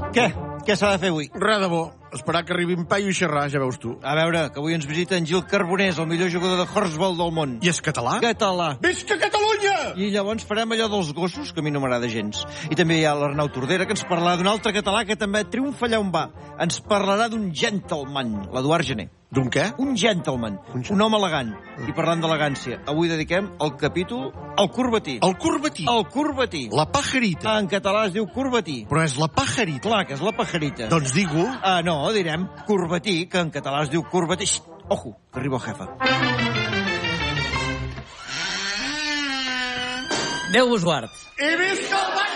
Què? Què s'ha de fer avui? Res de bo. Esperar que arribi en Paio i xerrar, ja veus tu. A veure, que avui ens visita en Gil Carbonés, el millor jugador de Horsball del món. I és català? Català. Visca Catalunya! I llavors farem allò dels gossos, que a mi no m'agrada gens. I també hi ha l'Arnau Tordera, que ens parlarà d'un altre català que també triomfa allà on va. Ens parlarà d'un gentleman, l'Eduard Gené. D'un què? Un gentleman, un home elegant. I parlant d'elegància, avui dediquem el capítol al corbatí. El corbatí. El corbatí. La pajarita. En català es diu corbatí. Però és la pajarita. Clar que és la pajarita. Doncs digo... No, direm corbatí, que en català es diu corbatí. Xxt, ojo, que arriba el jefe. Déu vos guard. I visca el ball